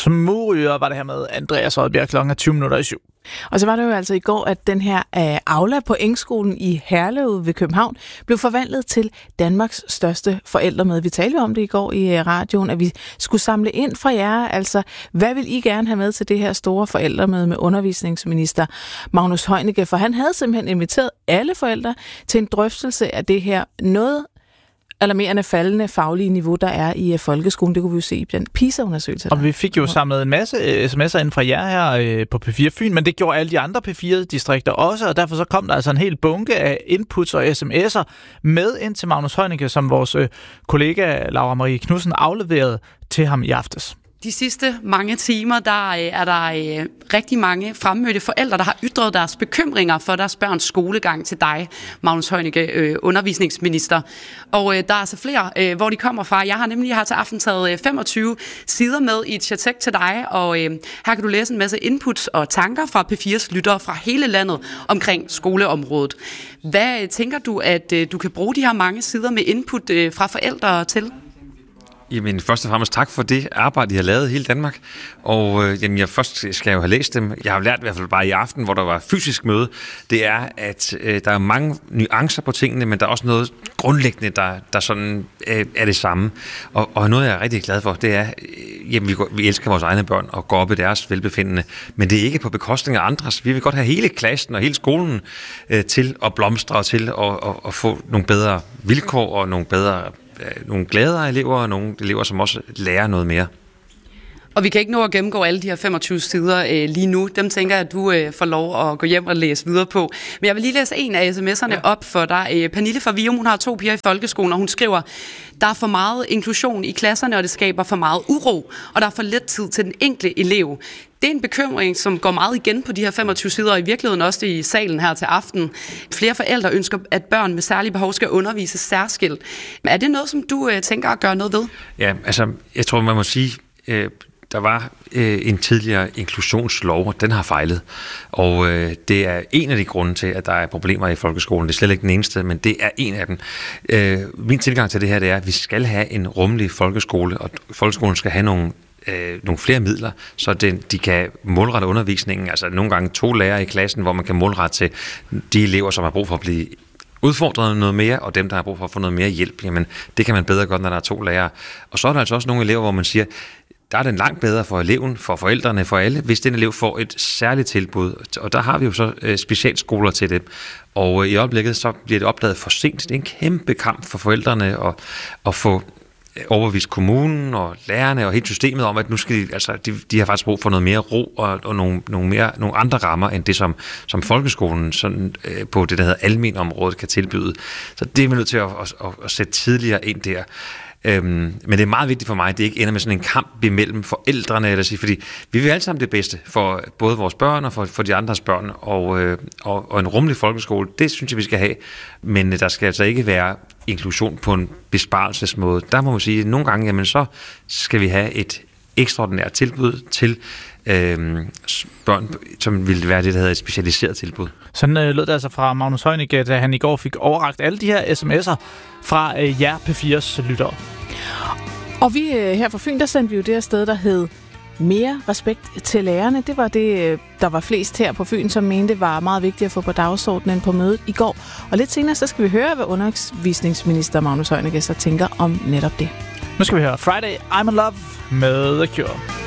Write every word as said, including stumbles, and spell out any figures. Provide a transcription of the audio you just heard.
Smugryger var det her med Andreas Oddbjerg klokken tyve minutter i syv. Og så var det jo altså i går, at den her uh, aula på Engskolen i Herlev ved København blev forvandlet til Danmarks største forældremøde. Vi talte om det i går i uh, radioen, at vi skulle samle ind fra jer. Altså, hvad vil I gerne have med til det her store forældremøde med undervisningsminister Magnus Heunicke? For han havde simpelthen inviteret alle forældre til en drøftelse af det her noget alarmerende faldende faglige niveau, der er i uh, folkeskolen. Det kunne vi jo se i den PISA-undersøgelse. Og vi fik jo samlet en masse sms'er ind fra jer her øh, på P fire Fyn, men det gjorde alle de andre P fire-distrikter også, og derfor så kom der altså en hel bunke af inputs og sms'er med ind til Magnus Heunicke, som vores øh, kollega Laura Marie Knudsen afleverede til ham i aftes. De sidste mange timer, der øh, er der øh, rigtig mange fremmødte forældre, der har ytret deres bekymringer for deres børns skolegang til dig, Magnus Heunicke, øh, undervisningsminister. Og øh, der er altså flere, øh, hvor de kommer fra. Jeg har nemlig her til aften taget øh, femogtyve sider med i et chatek til dig, og øh, her kan du læse en masse inputs og tanker fra P fires lyttere fra hele landet omkring skoleområdet. Hvad øh, tænker du, at øh, du kan bruge de her mange sider med input øh, fra forældre til? Jamen, først og fremmest tak for det arbejde, I har lavet i hele Danmark. Og øh, jamen, jeg først skal jeg jo have læst dem. Jeg har lært i hvert fald bare i aften, hvor der var fysisk møde, det er, at øh, der er mange nuancer på tingene, men der er også noget grundlæggende, der, der sådan øh, er det samme. Og, og noget, jeg er rigtig glad for, det er, øh, jamen, vi, går, vi elsker vores egne børn og går op i deres velbefindende, men det er ikke på bekostning af andres. Vi vil godt have hele klassen og hele skolen øh, til at blomstre og til at, at, at få nogle bedre vilkår og nogle bedre nogle gladere elever og nogle elever, som også lærer noget mere. Og vi kan ikke nå at gennemgå alle de her femogtyve sider øh, lige nu. Dem tænker jeg, at du øh, får lov at gå hjem og læse videre på. Men jeg vil lige læse en af sms'erne ja. op for dig. Øh, Pernille fra Vium, hun har to piger i folkeskolen, og hun skriver, der er for meget inklusion i klasserne, og det skaber for meget uro, og der er for lidt tid til den enkelte elev. Det er en bekymring, som går meget igen på de her femogtyve sider, og i virkeligheden også i salen her til aften. Flere forældre ønsker, at børn med særlige behov skal undervises særskilt. Men er det noget, som du øh, tænker at gøre noget ved? Ja, altså, jeg tror, man må sige, øh, der var øh, en tidligere inklusionslov, og den har fejlet. Og øh, det er en af de grunde til, at der er problemer i folkeskolen. Det er slet ikke den eneste, men det er en af dem. Øh, min tilgang til det her, det er, at vi skal have en rummelig folkeskole, og folkeskolen skal have nogle Øh, nogle flere midler, så den, de kan målrette undervisningen, altså nogle gange to lærere i klassen, hvor man kan målrette til de elever, som har brug for at blive udfordret noget mere, og dem, der har brug for at få noget mere hjælp, jamen det kan man bedre gøre, når der er to lærere. Og så er der altså også nogle elever, hvor man siger, der er den langt bedre for eleven, for forældrene, for alle, hvis den elev får et særligt tilbud. Og der har vi jo så øh, specialskoler til det. Og øh, i øjeblikket, så bliver det opdaget for sent. Det er en kæmpe kamp for forældrene at, at få overbevist kommunen og lærerne og hele systemet om, at nu skal de, altså, de, de har faktisk brug for noget mere ro og, og nogle, nogle, mere, nogle andre rammer, end det, som, som folkeskolen sådan, øh, på det, der hedder almenområdet, kan tilbyde. Så det er vi nødt til at, at, at, at sætte tidligere ind der. Øhm, men det er meget vigtigt for mig, at det ikke ender med sådan en kamp imellem forældrene, eller sige, fordi vi vil alle sammen det bedste for både vores børn og for, for de andres børn, og, øh, og, og en rummelig folkeskole, det synes jeg, vi skal have, men der skal altså ikke være inklusion på en besparelsesmåde. Der må man sige, at nogle gange, jamen så skal vi have et ekstraordinært tilbud til øh, børn, som ville være det, der hedder et specialiseret tilbud. Sådan øh, lød det altså fra Magnus Heunicke, da han i går fik overrakt alle de her sms'er fra øh, jer P fires lyttere. Og vi øh, her fra Fyn, der sendte vi jo det her sted, der hed mere respekt til lærerne. Det var det, der var flest her på Fyn, som mente var meget vigtigt at få på dagsordenen på mødet i går. Og lidt senere, så skal vi høre, hvad undervisningsminister Magnus Heunicke så tænker om netop det. Nu skal vi høre Friday, I'm in Love med The Cure.